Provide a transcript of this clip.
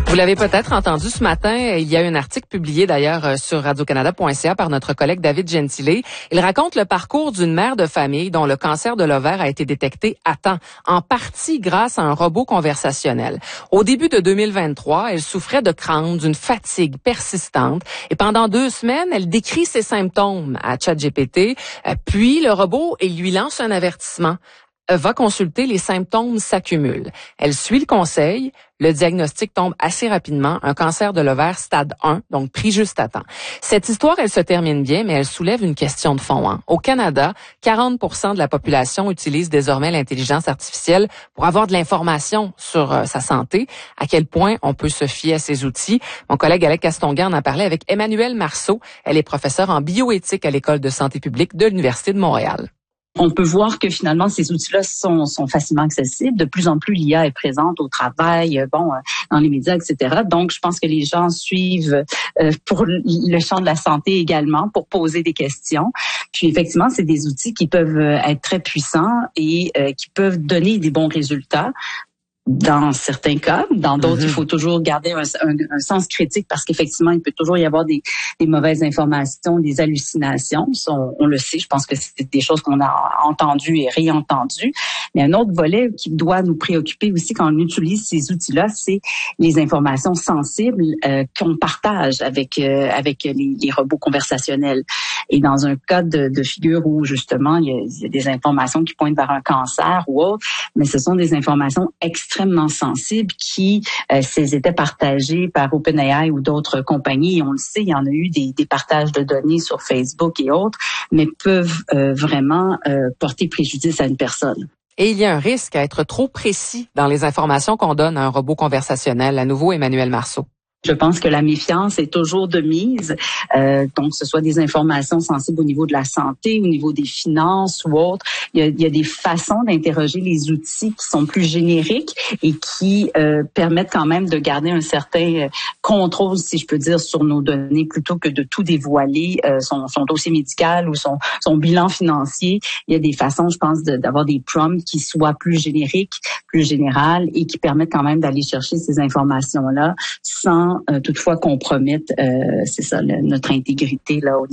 Vous l'avez peut-être entendu ce matin, il y a un article publié d'ailleurs sur radiocanada.ca par notre collègue David Gentile. Il raconte le parcours d'une mère de famille dont le cancer de l'ovaire a été détecté à temps, en partie grâce à un robot conversationnel. Au début de 2023, elle souffrait de crampes, d'une fatigue persistante et pendant 2 semaines, elle décrit ses symptômes à ChatGPT, puis le robot lui lance un avertissement. Va consulter, les symptômes s'accumulent. Elle suit le conseil, le diagnostic tombe assez rapidement, un cancer de l'ovaire stade 1, donc pris juste à temps. Cette histoire, elle se termine bien, mais elle soulève une question de fond. Au Canada, 40% de la population utilise désormais l'intelligence artificielle pour avoir de l'information sur sa santé. À quel point on peut se fier à ces outils? Mon collègue Alex Castonguay en a parlé avec Emmanuelle Marceau. Elle est professeure en bioéthique à l'École de santé publique de l'Université de Montréal. On peut voir que finalement, ces outils-là sont facilement accessibles. De plus en plus, l'IA est présente au travail, dans les médias, etc. Donc, je pense que les gens suivent pour le champ de la santé également, pour poser des questions. Puis, effectivement, c'est des outils qui peuvent être très puissants et qui peuvent donner des bons résultats. Dans certains cas, dans d'autres, il faut toujours garder un sens critique parce qu'effectivement, il peut toujours y avoir des mauvaises informations, des hallucinations. On le sait, je pense que c'est des choses qu'on a entendues et réentendues. Mais un autre volet qui doit nous préoccuper aussi quand on utilise ces outils-là, c'est les informations sensibles qu'on partage avec les robots conversationnels. Et dans un cas de figure où justement il y a des informations qui pointent vers un cancer ou autre, mais ce sont des informations extrêmement sensibles qui, s'ils étaient partagées par OpenAI ou d'autres compagnies, et on le sait, il y en a eu des partages de données sur Facebook et autres, mais peuvent vraiment porter préjudice à une personne. Et il y a un risque à être trop précis dans les informations qu'on donne à un robot conversationnel. À nouveau, Emmanuelle Marceau. Je pense que la méfiance est toujours de mise, donc ce soit des informations sensibles au niveau de la santé, au niveau des finances ou autres. Il y a des façons d'interroger les outils qui sont plus génériques et qui permettent quand même de garder un certain contrôle, si je peux dire, sur nos données plutôt que de tout dévoiler, son dossier médical ou son bilan financier. Il y a des façons, je pense, d'avoir des prompts qui soient plus génériques, plus générales et qui permettent quand même d'aller chercher ces informations-là sans toutefois compromettre, c'est ça, notre intégrité là.